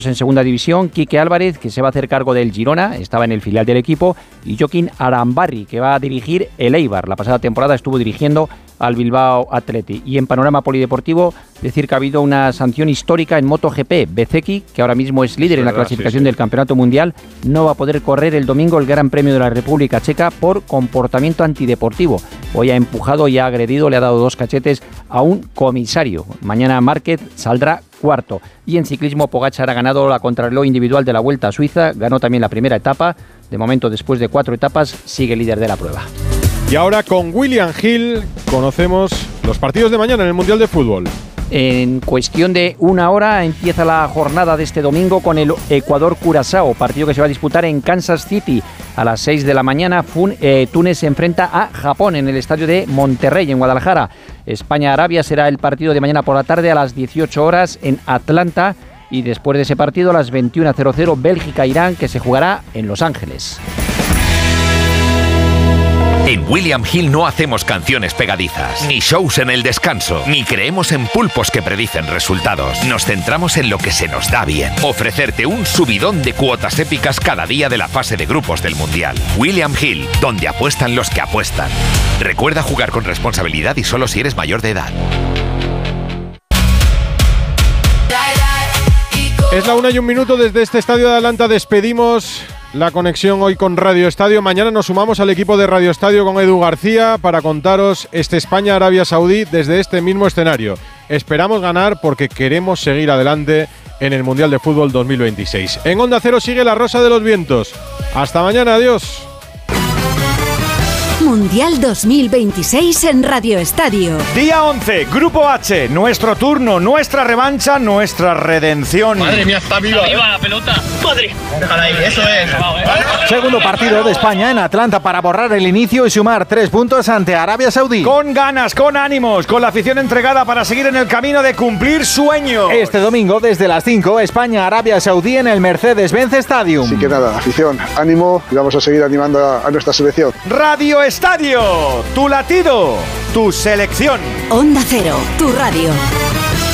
En segunda división, Quique Álvarez, que se va a hacer cargo del Girona, estaba en el filial del equipo, y Joaquín Arambarri, que va a dirigir el Eibar. La pasada temporada estuvo dirigiendo al Bilbao Athletic. Y en panorama polideportivo, decir que ha habido una sanción histórica en MotoGP. Bezzecchi, que ahora mismo es líder en la clasificación del Campeonato Mundial, no va a poder correr el domingo el Gran Premio de la República Checa por comportamiento antideportivo. Hoy ha empujado y ha agredido, le ha dado 2 cachetes a un comisario. Mañana Márquez saldrá cuarto. Y en ciclismo, Pogačar ha ganado la contrarreloj individual de la Vuelta a Suiza, ganó también la primera etapa. De momento, después de 4 etapas, sigue líder de la prueba. Y ahora con William Hill conocemos los partidos de mañana en el Mundial de Fútbol. En cuestión de 1 hora empieza la jornada de este domingo con el Ecuador-Curazao, partido que se va a disputar en Kansas City. A las 6 de la mañana, Túnez se enfrenta a Japón en el estadio de Monterrey, en Guadalajara. España-Arabia será el partido de mañana por la tarde a las 18 horas en Atlanta. Y después de ese partido, a las 21:00, Bélgica-Irán, que se jugará en Los Ángeles. En William Hill no hacemos canciones pegadizas, ni shows en el descanso, ni creemos en pulpos que predicen resultados. Nos centramos en lo que se nos da bien. Ofrecerte un subidón de cuotas épicas cada día de la fase de grupos del Mundial. William Hill, donde apuestan los que apuestan. Recuerda jugar con responsabilidad y solo si eres mayor de edad. Es la 1:01 desde este estadio de Atlanta. Despedimos la conexión hoy con Radio Estadio. Mañana nos sumamos al equipo de Radio Estadio con Edu García para contaros este España-Arabia Saudí desde este mismo escenario. Esperamos ganar porque queremos seguir adelante en el Mundial de Fútbol 2026. En Onda Cero sigue la Rosa de los Vientos. Hasta mañana, adiós. Mundial 2026 en Radio Estadio. Día 11, Grupo H. Nuestro turno, nuestra revancha, nuestra redención. Madre mía, está viva. Está viva la pelota. Madre. Déjala ahí, eso es. Segundo partido de España en Atlanta para borrar el inicio y sumar 3 puntos ante Arabia Saudí. Con ganas, con ánimos, con la afición entregada para seguir en el camino de cumplir sueños. Este domingo, desde las 5, España-Arabia Saudí en el Mercedes-Benz Stadium. Así que nada, afición, ánimo y vamos a seguir animando a nuestra selección. Radio Estadio, tu latido, tu selección. Onda Cero, tu radio.